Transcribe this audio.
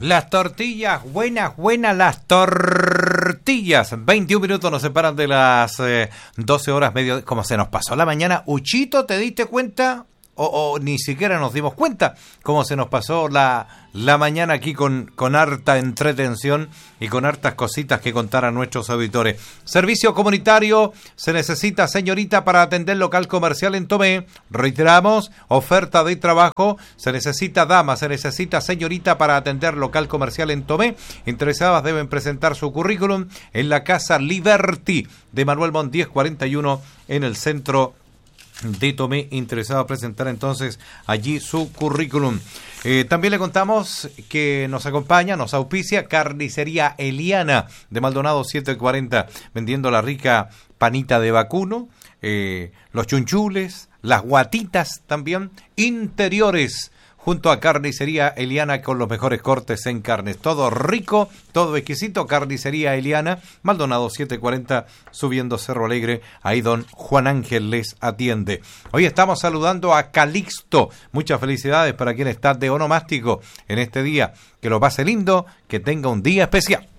Las tortillas, buenas las tortillas. 21 minutos nos separan de las 12 horas medio. Como se nos pasó la mañana. Uchito, ¿te diste cuenta? O ni siquiera nos dimos cuenta cómo se nos pasó la mañana aquí con harta entretención y con hartas cositas que contar a nuestros auditores. Servicio comunitario se necesita, señorita, para atender local comercial en Tomé. Reiteramos, oferta de trabajo, se necesita dama, se necesita señorita para atender local comercial en Tomé. Interesadas deben presentar su currículum en la Casa Liberty de Manuel Montt 1041 en el centro de Tomé. Interesado a presentar entonces allí su currículum. También le contamos que nos acompaña, nos auspicia Carnicería Eliana de Maldonado 740, vendiendo la rica panita de vacuno, los chunchules, las guatitas también, interiores, junto a Carnicería Eliana con los mejores cortes en carnes. Todo rico, todo exquisito. Carnicería Eliana, Maldonado 740, subiendo Cerro Alegre. Ahí don Juan Ángel les atiende. Hoy estamos saludando a Calixto. Muchas felicidades para quien está de onomástico en este día. Que lo pase lindo, que tenga un día especial.